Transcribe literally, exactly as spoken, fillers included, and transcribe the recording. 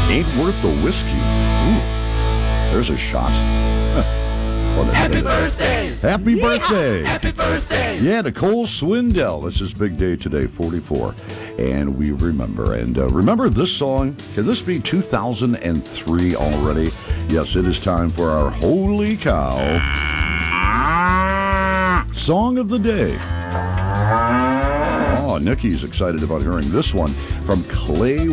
Ain't Worth the Whiskey. Ooh, there's a shot. Happy birthday! Happy birthday! Happy birthday! Yeah, Nicole Swindell. It's his big day today, forty-four. And we remember. And uh, remember this song? Can this be two thousand three already? Yes, it is time for our Holy Cow Song of the Day. Oh, Nikki's excited about hearing this one from Clay